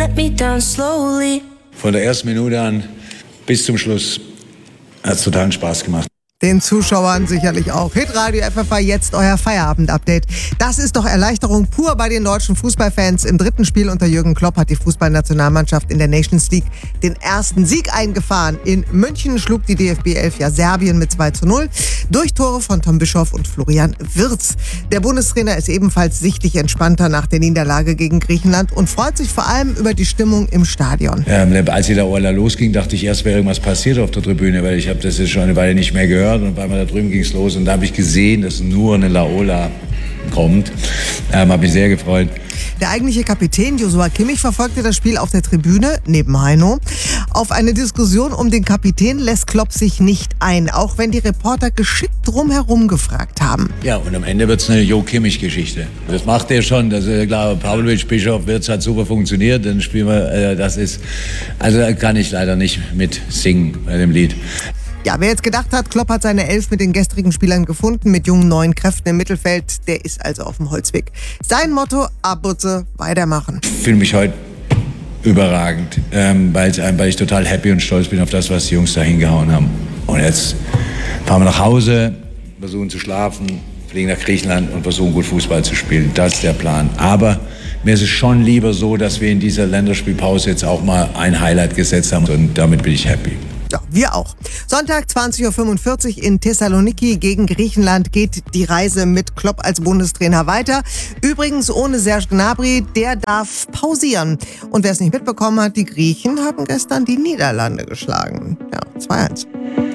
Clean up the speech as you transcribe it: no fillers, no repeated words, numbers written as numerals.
let me down slowly. Von der ersten Minute an bis zum Schluss hat es totalen Spaß gemacht. Den Zuschauern sicherlich auch. Hitradio FFH, jetzt euer Feierabend-Update. Das ist doch Erleichterung pur bei den deutschen Fußballfans. Im dritten Spiel unter Jürgen Klopp hat die Fußballnationalmannschaft in der Nations League den ersten Sieg eingefahren. In München schlug die DFB 11 ja Serbien mit 2:0 durch Tore von Tom Bischoff und Florian Wirtz. Der Bundestrainer ist ebenfalls sichtlich entspannter nach der Niederlage gegen Griechenland und freut sich vor allem über die Stimmung im Stadion. Als die Laola losging, dachte ich erst, wäre irgendwas passiert auf der Tribüne, weil ich habe das jetzt schon eine Weile nicht mehr gehört. Und bei mir da drüben ging es los und da habe ich gesehen, dass nur eine Laola kommt. Habe mich sehr gefreut. Der eigentliche Kapitän Joshua Kimmich verfolgte das Spiel auf der Tribüne neben Heino. Auf eine Diskussion um den Kapitän lässt Klopp sich nicht ein, auch wenn die Reporter geschickt drumherum gefragt haben. Ja, und am Ende wird es eine Jo-Kimmich-Geschichte. Das macht er schon. Das ist klar, Pavlovic, Bischof, Wirtz hat super funktioniert. Dann spielen wir, da kann ich leider nicht mit singen bei dem Lied. Ja, wer jetzt gedacht hat, Klopp hat seine Elf mit den gestrigen Spielern gefunden, mit jungen neuen Kräften im Mittelfeld, der ist also auf dem Holzweg. Sein Motto, Abutze, weitermachen. Ich fühle mich heute überragend, weil ich total happy und stolz bin auf das, was die Jungs da hingehauen haben. Und jetzt fahren wir nach Hause, versuchen zu schlafen, fliegen nach Griechenland und versuchen gut Fußball zu spielen. Das ist der Plan. Aber mir ist es schon lieber so, dass wir in dieser Länderspielpause jetzt auch mal ein Highlight gesetzt haben und damit bin ich happy. Ja, wir auch. Sonntag 20:45 Uhr in Thessaloniki gegen Griechenland geht die Reise mit Klopp als Bundestrainer weiter. Übrigens ohne Serge Gnabry, der darf pausieren. Und wer es nicht mitbekommen hat, die Griechen haben gestern die Niederlande geschlagen. Ja, 2:1.